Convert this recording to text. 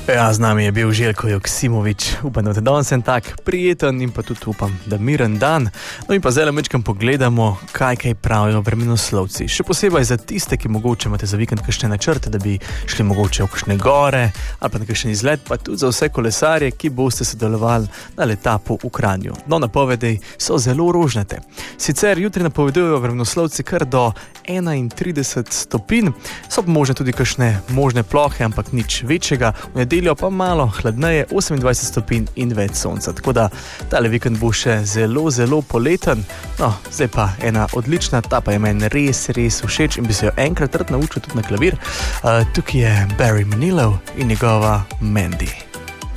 Ja, z nami je bil Željko Joksimović. Upam, da je danes en tak prijeten in pa tudi upam, da miren dan. No in pa zdaj mečkam pogledamo, kaj pravijo vremenoslovci. Še posebej za tiste, ki mogoče imate za vikend kakšne načrte, da bi šli mogoče v kakšne gore ali pa na kakšen izlet, pa tudi za vse kolesarje, ki boste sodelovali na letapu v Kranju. No, napovedi so zelo rožnate. Sicer jutri napovedujejo vremenoslovci kar do 31 stopinj, so pa možne tudi kakšne možne plohe, ampak nič večjega. V nedeljo pa malo hladneje, 28 stopinj in več sonca. Tako da tale vikend bo še zelo poleten. No, zdaj pa ena odlična, ta pa je meni res všeč in bi se jo enkrat rad naučil tudi na klavir. Tukaj je Barry Manilow in njegova Mandy.